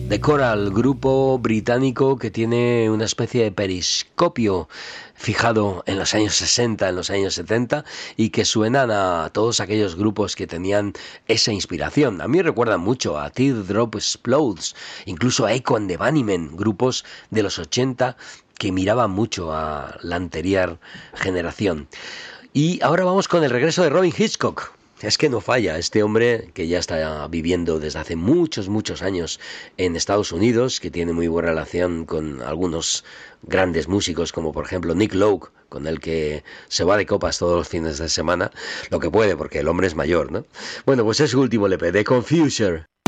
The Coral, grupo británico que tiene una especie de periscopio fijado en los años 60, en los años 70 y que suenan a todos aquellos grupos que tenían esa inspiración. A mí recuerdan mucho a Teardrop Explodes, incluso a Echo and the Bunnymen, grupos de los 80 que miraban mucho a la anterior generación. Y ahora vamos con el regreso de Robyn Hitchcock. Es que no falla, este hombre que ya está viviendo desde hace muchos años en Estados Unidos, que tiene muy buena relación con algunos grandes músicos, como por ejemplo Nick Lowe, con el que se va de copas todos los fines de semana, lo que puede, porque el hombre es mayor, ¿no? Bueno, pues es su último LP, The Confuser.